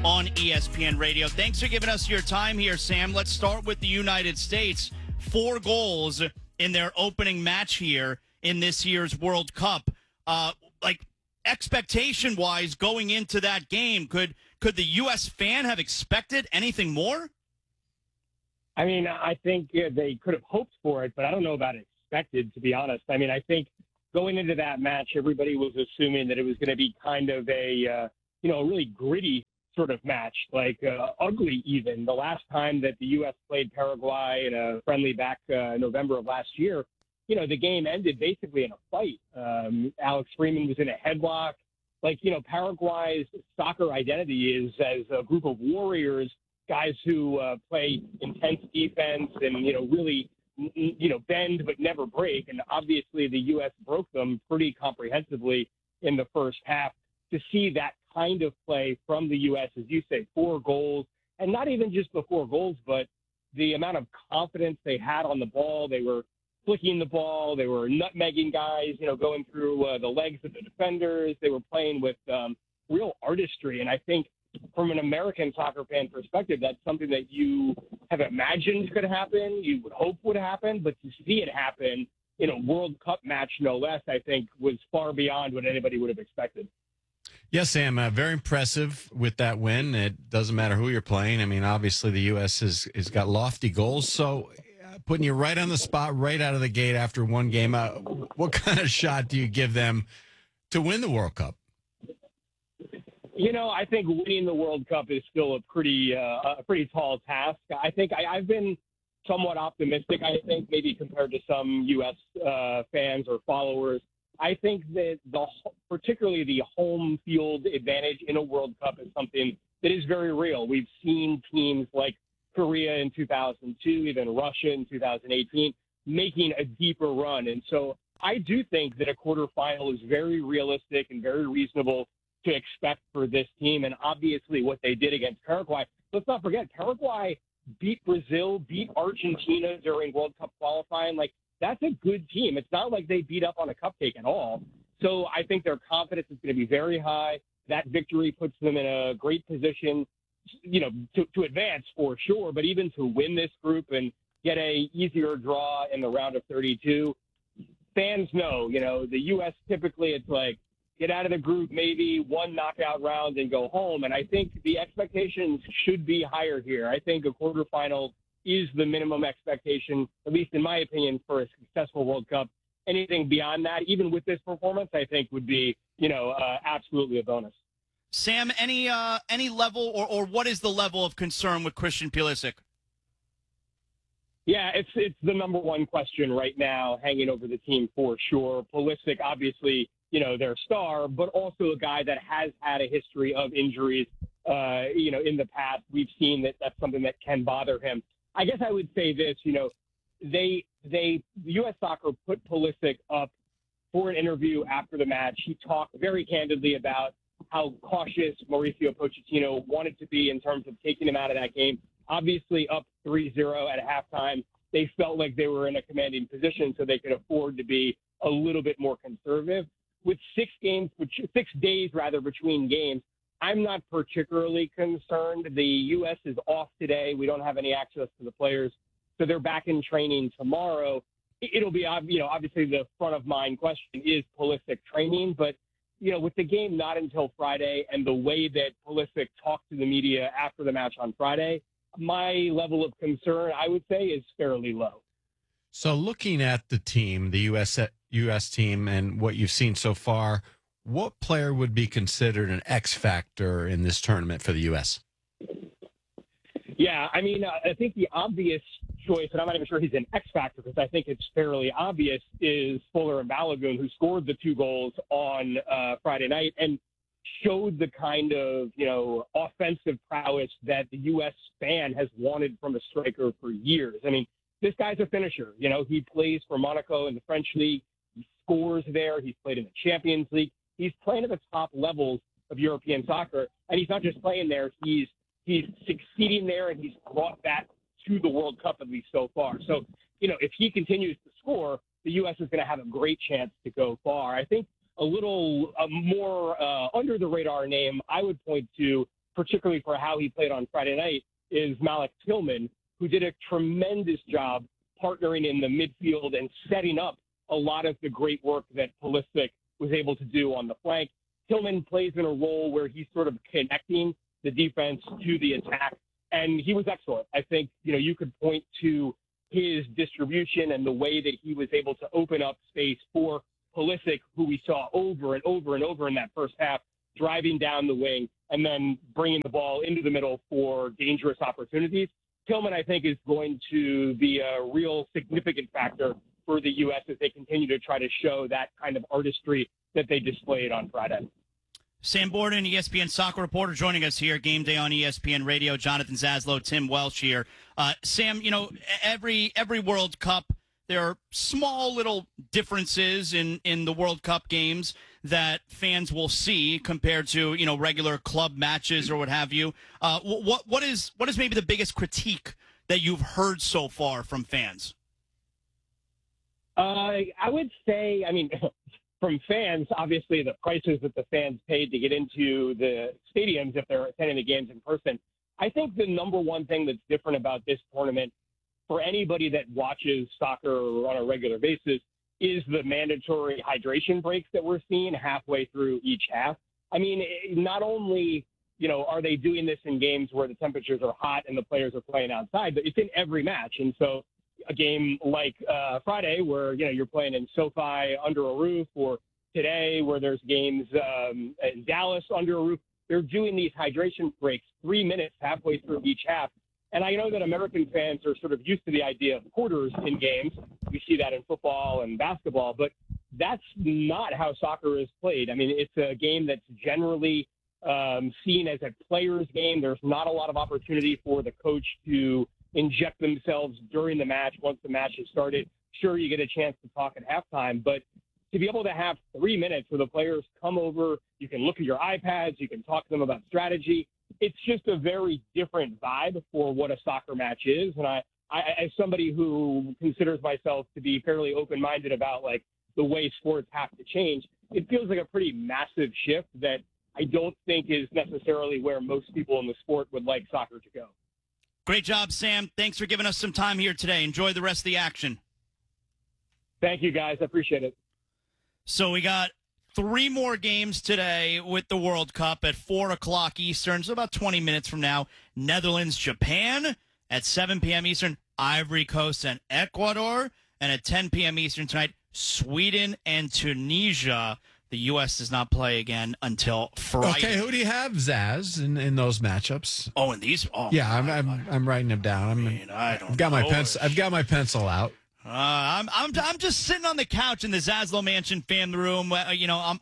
on ESPN Radio. Thanks for giving us your time here, Sam. Let's start with the United States. 4 goals in their opening match here in this year's World Cup. Expectation-wise, going into that game, could the U.S. fan have expected anything more? I mean, I think they could have hoped for it, but I don't know about expected, to be honest. I mean, I think going into that match, everybody was assuming that it was going to be kind of a really gritty sort of match, ugly even. The last time that the U.S. played Paraguay in a friendly back November of last year, the game ended basically in a fight. Alex Freeman was in a headlock. Paraguay's soccer identity is as a group of warriors, guys who play intense defense and, really, bend but never break. And obviously the U.S. broke them pretty comprehensively in the first half. To see that kind of play from the U.S., as you say, 4 goals, and not even just the 4 goals, but the amount of confidence they had on the ball. They were flicking the ball. They were nutmegging guys, going through the legs of the defenders. They were playing with real artistry. And I think from an American soccer fan perspective, that's something that you have imagined could happen, you would hope would happen, but to see it happen in a World Cup match, no less, I think was far beyond what anybody would have expected. Yes, Sam, very impressive with that win. It doesn't matter who you're playing. I mean, obviously the U.S. has got lofty goals. So putting you right on the spot, right out of the gate after one game, what kind of shot do you give them to win the World Cup? I think winning the World Cup is still a pretty tall task. I think I've been somewhat optimistic, I think, maybe compared to some U.S. Fans or followers. I think that particularly the home field advantage in a World Cup is something that is very real. We've seen teams like Korea in 2002, even Russia in 2018, making a deeper run. And so I do think that a quarterfinal is very realistic and very reasonable to expect for this team. And obviously what they did against Paraguay, let's not forget, Paraguay beat Brazil, beat Argentina during World Cup qualifying. That's a good team. It's not like they beat up on a cupcake at all. So I think their confidence is going to be very high. That victory puts them in a great position, to advance for sure, but even to win this group and get a easier draw in the round of 32. Fans know, the U.S. typically it's like get out of the group, maybe one knockout round and go home. And I think the expectations should be higher here. I think a quarterfinal is the minimum expectation, at least in my opinion, for a successful World Cup. Anything beyond that, even with this performance, I think would be, absolutely a bonus. Sam, any level or what is the level of concern with Christian Pulisic? Yeah, it's the number one question right now, hanging over the team for sure. Pulisic, obviously, their star, but also a guy that has had a history of injuries, in the past. We've seen that that's something that can bother him. I guess I would say this, U.S. Soccer put Pulisic up for an interview after the match. He talked very candidly about how cautious Mauricio Pochettino wanted to be in terms of taking him out of that game. Obviously up 3-0 at halftime. They felt like they were in a commanding position, so they could afford to be a little bit more conservative. With 6 days between games, I'm not particularly concerned. The U.S. is off today. We don't have any access to the players, so they're back in training tomorrow. It'll be, obviously the front of mind question is Pulisic training, but, with the game not until Friday and the way that Pulisic talked to the media after the match on Friday, my level of concern, I would say, is fairly low. So looking at the team, the U.S. team, and what you've seen so far, what player would be considered an X factor in this tournament for the U.S.? Yeah, I think the obvious choice, and I'm not even sure he's an X factor because I think it's fairly obvious, is Fuller and Balogun, who scored the 2 goals on Friday night and showed the kind of, offensive prowess that the U.S. fan has wanted from a striker for years. This guy's a finisher. He plays for Monaco in the French league. He scores there. He's played in the Champions League. He's playing at the top levels of European soccer, and he's not just playing there. He's succeeding there, and he's brought that to the World Cup, at least so far. So, if he continues to score, the U.S. is going to have a great chance to go far. I think a little more under-the-radar name I would point to particularly for how he played on Friday night, is Malik Tillman, who did a tremendous job partnering in the midfield and setting up a lot of the great work that Pulisic was able to do on the flank. Tillman plays in a role where he's sort of connecting the defense to the attack, and he was excellent. I think, you could point to his distribution and the way that he was able to open up space for Pulisic, who we saw over and over and over in that first half, driving down the wing and then bringing the ball into the middle for dangerous opportunities. Tillman, I think, is going to be a real significant factor for the U.S. as they continue to try to show that kind of artistry that they displayed on Friday. Sam Borden, ESPN soccer reporter, joining us here. Game day on ESPN Radio. Jonathan Zaslow, Tim Welsh here. Sam, every World Cup, there are small little differences in the World Cup games that fans will see compared to, regular club matches or what have you. What is maybe the biggest critique that you've heard so far from fans? I would say, from fans, obviously the prices that the fans paid to get into the stadiums if they're attending the games in person. I think the number one thing that's different about this tournament for anybody that watches soccer on a regular basis is the mandatory hydration breaks that we're seeing halfway through each half. Not only, are they doing this in games where the temperatures are hot and the players are playing outside, but it's in every match. And so a game like Friday where, you're playing in SoFi under a roof, or today where there's games in Dallas under a roof, they're doing these hydration breaks 3 minutes halfway through each half. And I know that American fans are sort of used to the idea of quarters in games. We see that in football and basketball, but that's not how soccer is played. It's a game that's generally seen as a player's game. There's not a lot of opportunity for the coach to inject themselves during the match once the match has started. Sure, you get a chance to talk at halftime, but to be able to have 3 minutes where the players come over, you can look at your iPads, you can talk to them about strategy. It's just a very different vibe for what a soccer match is. And I as somebody who considers myself to be fairly open-minded about the way sports have to change, it feels like a pretty massive shift that I don't think is necessarily where most people in the sport would like soccer to go. Great job, Sam. Thanks for giving us some time here today. Enjoy the rest of the action. Thank you, guys. I appreciate it. So we got 3 more games today with the World Cup at 4 o'clock Eastern, so about 20 minutes from now. Netherlands, Japan at 7 p.m. Eastern, Ivory Coast and Ecuador. And at 10 p.m. Eastern tonight, Sweden and Tunisia. The U.S. does not play again until Friday. Okay, who do you have, Zaz, in those matchups? Oh, and these? Oh, yeah, I'm writing them down. I've got my pencil. I've got my pencil out. I'm just sitting on the couch in the Zaslow Mansion family room. I'm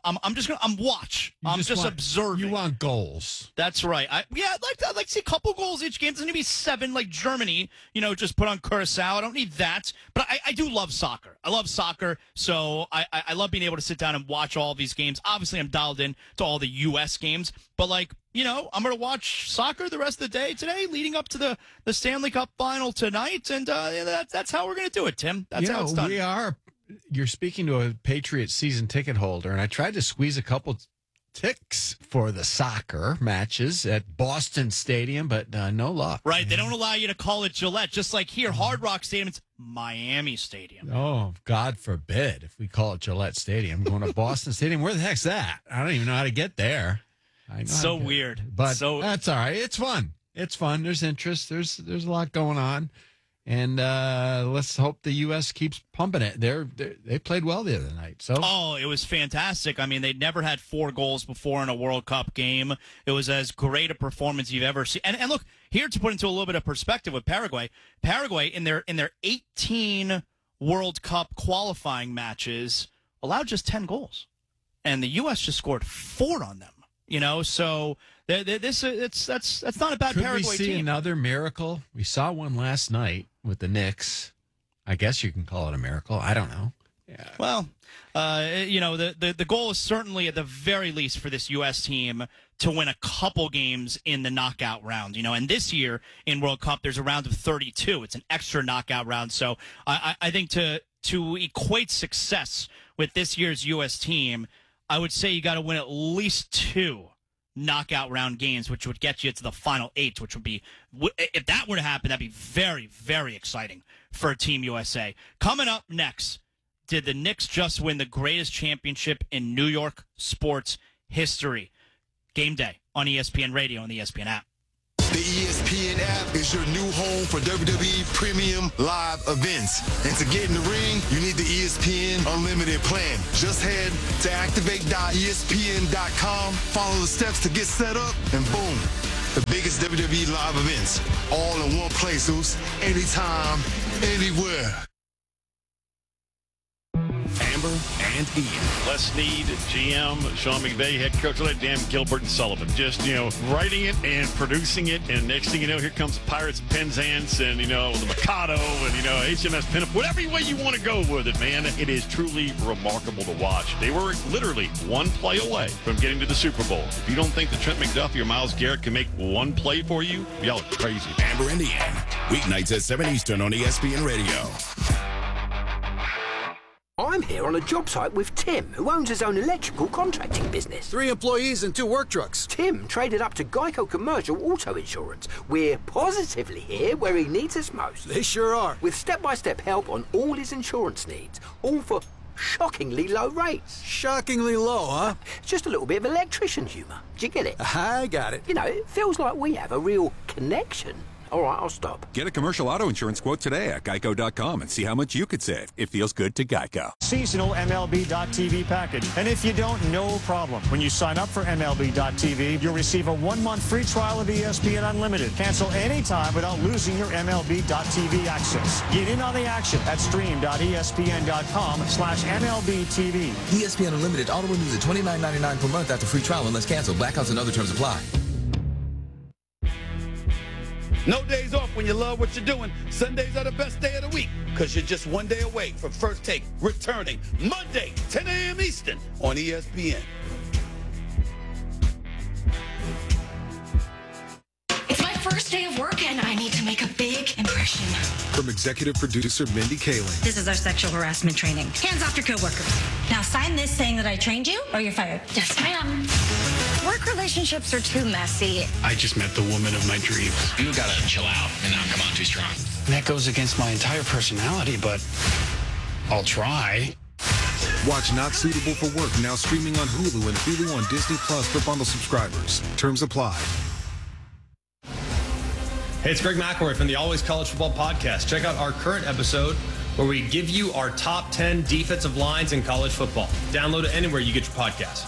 just observing. You want goals? That's right. I'd like to see a couple goals each game. It doesn't need to be 7 like Germany. Just put on Curacao. I don't need that. But I do love soccer. I love soccer, so I love being able to sit down and watch all these games. Obviously, I'm dialed in to all the U.S. games, but I'm going to watch soccer the rest of the day today, leading up to the Stanley Cup final tonight, and that's how we're going to do it, Tim. That's how it's done. You're speaking to a Patriots season ticket holder, and I tried to squeeze a couple ticks for the soccer matches at Boston Stadium, but no luck. Right, they don't allow you to call it Gillette, just like here, Hard Rock Stadium, it's Miami Stadium. Oh, God forbid if we call it Gillette Stadium. Going to Boston Stadium, where the heck's that? I don't even know how to get there. So weird. But that's all right. It's fun. It's fun. There's interest. There's a lot going on. And let's hope the U.S. keeps pumping it. They played well the other night. So it was fantastic. They'd never had 4 goals before in a World Cup game. It was as great a performance you've ever seen. And look, here to put into a little bit of perspective with Paraguay in their 18 World Cup qualifying matches allowed just 10 goals. And the U.S. just scored 4 on them. So that's not a bad Paraguay team. Could we see another miracle? We saw one last night with the Knicks. I guess you can call it a miracle. I don't know. Yeah. Well, the goal is certainly at the very least for this U.S. team to win a couple games in the knockout round. And this year in World Cup, there's a round of 32. It's an extra knockout round. So I think to equate success with this year's U.S. team, I would say you got to win at least 2 knockout round games, which would get you to the final 8, which would be, if that were to happen, that'd be very, very exciting for Team USA. Coming up next, did the Knicks just win the greatest championship in New York sports history? Game Day on ESPN Radio and the ESPN app. The ESPN app is your new home for WWE Premium Live events. And to get in the ring, you need the ESPN Unlimited plan. Just head to activate.espn.com, follow the steps to get set up, and boom, the biggest WWE live events, all in one place, Zeus, anytime, anywhere. Amber and Ian. Les Snead, GM, Sean McVay, head coach, Dan Gilbert and Sullivan. Just, writing it and producing it. And next thing you know, here comes the Pirates Penzance and, the Mikado and, HMS Pinup. Whatever way you want to go with it, man. It is truly remarkable to watch. They were literally one play away from getting to the Super Bowl. If you don't think that Trent McDuffie or Myles Garrett can make one play for you, y'all are crazy. Amber and Ian. Weeknights at 7 Eastern on ESPN Radio. I'm here on a job site with Tim, who owns his own electrical contracting business. 3 employees and 2 work trucks. Tim traded up to Geico Commercial Auto Insurance. We're positively here where he needs us most. They sure are. With step-by-step help on all his insurance needs, all for shockingly low rates. Shockingly low, huh? Just a little bit of electrician humour. Do you get it? I got it. It feels like we have a real connection. All right, I'll stop. Get a commercial auto insurance quote today at geico.com and see how much you could save. It feels good to Geico. Seasonal MLB.TV package. And if you don't, no problem. When you sign up for MLB.TV, you'll receive a 1-month free trial of ESPN Unlimited. Cancel anytime without losing your MLB.TV access. Get in on the action at stream.espn.com/MLBTV. ESPN Unlimited auto renews at $29.99 per month after free trial unless canceled. Blackouts and other terms apply. No days off when you love what you're doing. Sundays are the best day of the week because you're just one day away from First Take returning Monday, 10 a.m. Eastern on ESPN. It's my first day of work and I need to make a big impression. From executive producer Mindy Kaling. This is our sexual harassment training. Hands off your coworkers. Now sign this saying that I trained you or you're fired. Yes, ma'am. Work relationships are too messy. I just met the woman of my dreams. You gotta chill out and not come on too strong. That goes against my entire personality, but I'll try. Watch Not Suitable for Work now streaming on Hulu and Hulu on Disney Plus for bundle subscribers. Terms apply. Hey, it's Greg McElroy from the Always College Football Podcast. Check out our current episode where we give you our top 10 defensive lines in college football. Download it anywhere you get your podcast.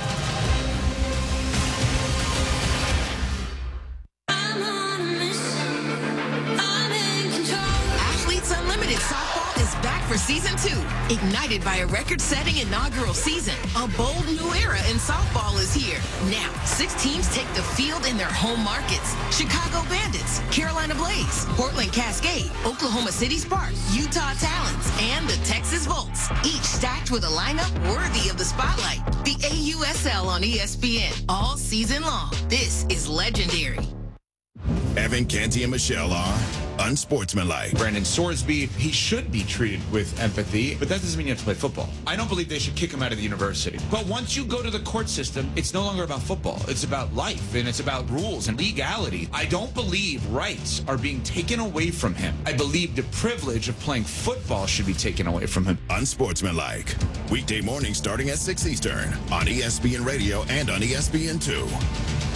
For season 2, ignited by a record-setting inaugural season, a bold new era in softball is here. Now, 6 teams take the field in their home markets. Chicago Bandits, Carolina Blaze, Portland Cascade, Oklahoma City Sparks, Utah Talons, and the Texas Volts, each stacked with a lineup worthy of the spotlight. The AUSL on ESPN, all season long. This is legendary. Evan, Canty, and Michelle are unsportsmanlike. Brandon Sorsby, he should be treated with empathy, but that doesn't mean you have to play football. I don't believe they should kick him out of the university. But once you go to the court system, it's no longer about football. It's about life, and it's about rules and legality. I don't believe rights are being taken away from him. I believe the privilege of playing football should be taken away from him. Unsportsmanlike. Weekday mornings starting at 6 Eastern on ESPN Radio and on ESPN2.